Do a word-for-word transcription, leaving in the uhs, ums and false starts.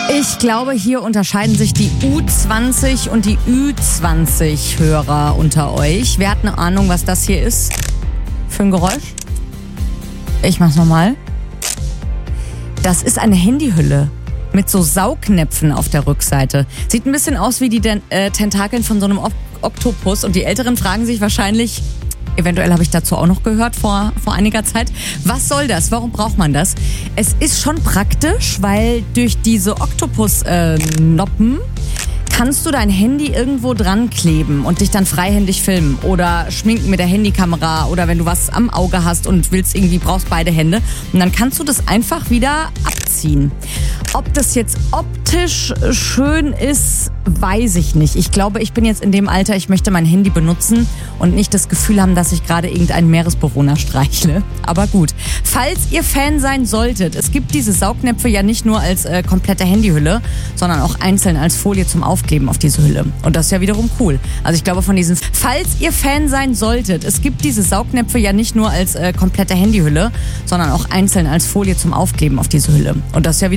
Ich glaube, hier unterscheiden sich die U zwanzig und die Ü zwanzig Hörer unter euch. Wer hat eine Ahnung, was das hier ist für ein Geräusch? Ich mach's nochmal. Das ist eine Handyhülle mit so Saugnäpfen auf der Rückseite. Sieht ein bisschen aus wie die Den- äh, Tentakeln von so einem Ok- Oktopus. Und die Älteren fragen sich wahrscheinlich, eventuell habe ich dazu auch noch gehört vor, vor einiger Zeit, was soll das? Warum braucht man das? Es ist schon praktisch, weil durch diese Oktopus-Noppen kannst du dein Handy irgendwo dran kleben und dich dann freihändig filmen oder schminken mit der Handykamera oder wenn du was am Auge hast und willst irgendwie, brauchst beide Hände und dann kannst du das einfach wieder abziehen. Ob das jetzt optisch schön ist, weiß ich nicht. Ich glaube, ich bin jetzt in dem Alter, ich möchte mein Handy benutzen und nicht das Gefühl haben, dass ich gerade irgendeinen Meeresbewohner streichle. Aber gut. Falls ihr Fan sein solltet, es gibt diese Saugnäpfe ja nicht nur als äh, komplette Handyhülle, sondern auch einzeln als Folie zum Aufkleben auf diese Hülle. Und das ist ja wiederum cool. Also ich glaube von diesen... Falls ihr Fan sein solltet, es gibt diese Saugnäpfe ja nicht nur als äh, komplette Handyhülle, sondern auch einzeln als Folie zum Aufkleben auf diese Hülle. Und das ist ja wieder